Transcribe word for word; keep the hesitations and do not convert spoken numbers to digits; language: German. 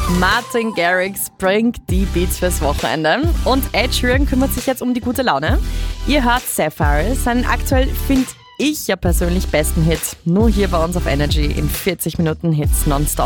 Martin Garrix bringt die Beats fürs Wochenende und Ed Sheeran kümmert sich jetzt um die gute Laune. Ihr hört Sapphire, seinen aktuell, finde ich ja persönlich, besten Hit. Nur hier bei uns auf Energy in vierzig Minuten Hits nonstop.